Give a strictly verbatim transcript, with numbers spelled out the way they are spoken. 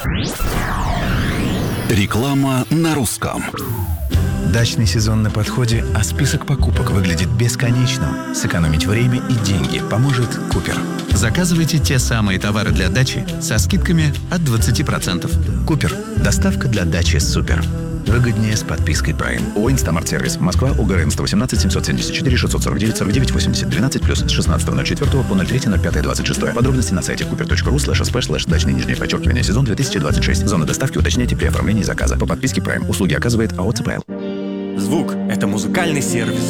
Реклама на русском. Дачный сезон на подходе, а список покупок выглядит бесконечным. Сэкономить время и деньги поможет Купер. Заказывайте те самые товары для дачи со скидками от двадцати процентов. Купер. Доставка для дачи супер. Выгоднее с подпиской Prime. ООО «Инстамарт-сервис». Москва, УГРН сто восемнадцать семьсот семьдесят четыре шестьсот сорок девять сорок девять восемьдесят двенадцать плюс с шестнадцатого ноль четвёртого по ноль третьего ноль пятого двадцать шестое. Подробности на сайте купер точка ру слэш сп слэш дачный нижнее подчеркивание сезон две тысячи двадцать шесть. Зона доставки уточняйте при оформлении заказа. По подписке Prime. Услуги оказывает АО ЦПЛ. Звук – это музыкальный сервис.